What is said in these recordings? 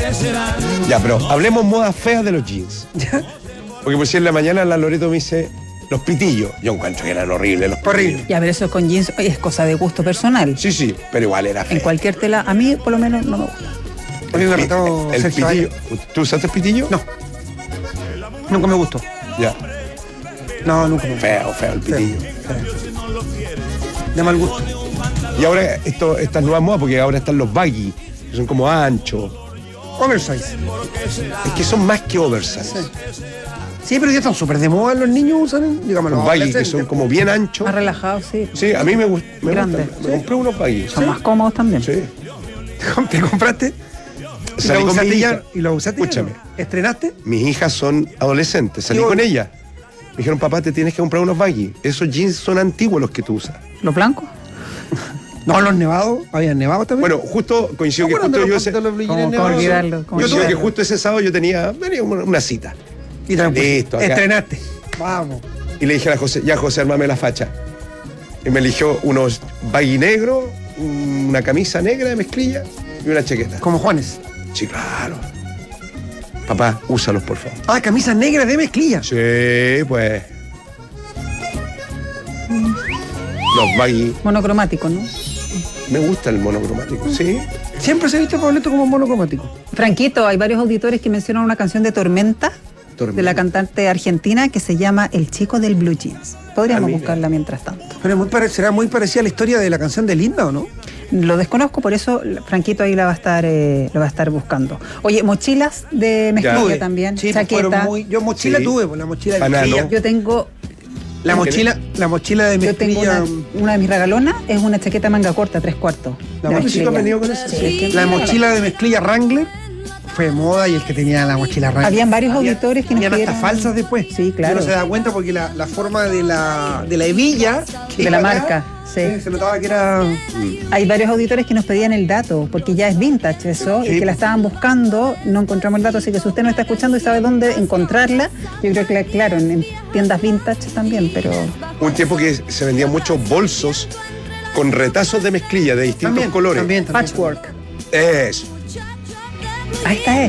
Ya, pero hablemos modas feas de los jeans. Porque por si en la mañana la Loreto me dice los pitillos. Yo encuentro que eran horribles los pitillos. Horrible. Ya, pero eso con jeans es cosa de gusto personal. Sí, pero igual era feo. En cualquier tela, a mí por lo menos no me gusta. A mí me retó El Sergio pitillo. Arias. ¿Tú usaste el pitillo? No. Nunca me gustó. Ya. No, nunca me gustó. Feo el pitillo. De mal gusto. Y ahora estas nuevas modas, porque ahora están los baggy, que son como anchos. Oversize. Es que son más que oversize. Sí, pero ya están súper de moda los niños usan, digamos, Los los baggy que adolescentes. son como bien anchos. Más relajado, sí. Sí, a mí me gusta. Grande. Me compré unos baggy. Son más cómodos también. Sí. ¿Te compraste? Salí con mi hija. ¿Y lo usaste? Escúchame. ¿Estrenaste? Mis hijas son adolescentes. Salí Yo- con ellas. Me dijeron, papá, te tienes que comprar unos baggy. Esos jeans son antiguos los que tú usas. ¿Los blancos? No, los nevados. ¿Habían nevados también? Bueno, justo coincido que justo yo ese. ¿Cómo olvidarlo? Yo tuve que justo ese sábado yo tenía una cita. Y te lo pusiste. Listo, acá. Estrenaste. Vamos. Y le dije a la José, ya José, armame la facha. Y me eligió unos baggy negros, una camisa negra de mezclilla y una chaqueta. Como Juanes. Sí, claro. Papá, úsalos, por favor. Ah, camisas negras de mezclilla. Sí, pues. Los baggy. Monocromático, ¿no? Me gusta el monocromático, sí. Siempre se viste Pablito como monocromático. Franquito, hay varios auditores que mencionan una canción de Tormenta, de la cantante argentina que se llama El chico del blue jeans. Podríamos mira. buscarla mientras tanto. Pero será muy parecida a la historia de la canción de Linda, ¿o no? Lo desconozco, por eso Franquito ahí lo va a estar buscando. Oye, mochilas de mezclilla Tuve. también, Sí, pues fueron chaqueta. yo mochila Sí. tuve, pues la mochila de Banano. mezclilla. Yo tengo La mochila de Yo tengo mezclilla. una de mis regalonas, es una chaqueta manga corta, 3/4. La de mochila mezclilla. ha venido con eso. Sí, es que La mira, mochila de mezclilla Wrangler fue de moda y el que tenía la mochila Wrangler. Habían varios auditores que nos Habían hasta pidieron- falsas después. Sí, claro. Uno se da cuenta porque la forma de la hebilla que De la iba acá, marca, sí. se notaba que era. Hay varios auditores que nos pedían el dato, porque ya es vintage eso, Sí. y que la estaban buscando, no encontramos el dato, así que si usted no está escuchando y sabe dónde encontrarla, yo creo que, claro, en tiendas vintage también, pero... Un tiempo que se vendían muchos bolsos con retazos de mezclilla de distintos colores. También. Patchwork. Eso. Ahí está,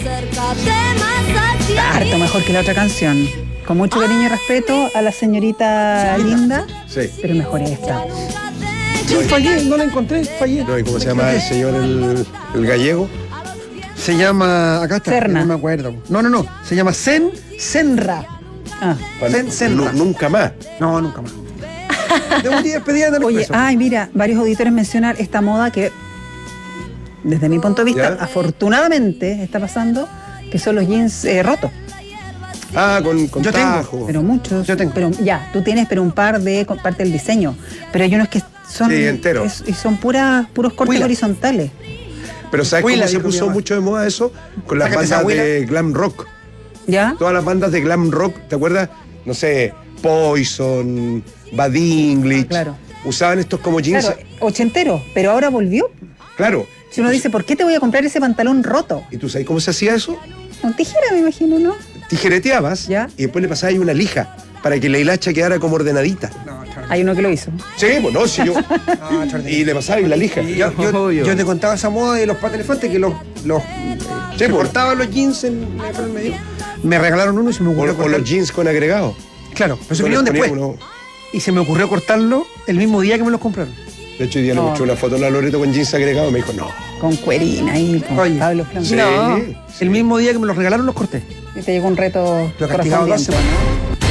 harto mejor que la otra canción. Con mucho cariño y respeto a la señorita Linda, Sí. pero mejor esta. Sí, fallé, no la encontré, fallé. No, ¿y cómo se llama el señor el gallego? Se llama. Acá está. Serna. No me acuerdo. No. Se llama Senra. Ah. Senra. Nunca más. No, nunca más. De un día despedida en el Oye, expreso. ay, mira, varios auditores mencionan esta moda que, desde mi punto de vista, ¿Ya? afortunadamente está pasando, que son los jeans rotos. Ah, con Yo tengo, tajo. Pero muchos. Yo tengo. Pero ya, tú tienes, pero un par de parte del diseño. Pero hay unos que son. Sí, entero. Y son puros cortes Huila. horizontales. Pero ¿sabes Huila, cómo se dijo mi puso mamá. mucho de moda eso? Con las Sácate esa bandas huila. de glam rock. ¿Ya? Todas las bandas de glam rock, ¿te acuerdas? No sé, Poison, Bad English. Claro. Usaban estos como jeans. Claro, ochentero, pero ahora volvió. Claro. Si uno dice, ¿por qué te voy a comprar ese pantalón roto? ¿Y tú sabes cómo se hacía eso? Con tijera, me imagino, ¿no? Tijereteabas Ya. y después le pasabas ahí una lija para que la hilacha quedara como ordenadita. No, Charlie. Hay uno que lo hizo. Sí, pues no, si yo. No, Charlie. Y le pasabas ahí la lija. Yo te contaba esa moda de los patas elefantes que se pues. cortaban los jeans en el medio. Me regalaron uno y se me O, ocurrió o cortar. los jeans con agregado. Claro, pero se Entonces vinieron le después. ponían uno- Y se me ocurrió cortarlo el mismo día que me los compraron. De hecho, hoy día le No. mostré una foto a la Loreto con jeans agregados y me dijo, no. Con cuerina ahí, con Oye, Pablo Flan. Sí. No, el mismo día que me los regalaron los corté. Y te llegó un reto Lo castigado 2 correspondiente. semanas.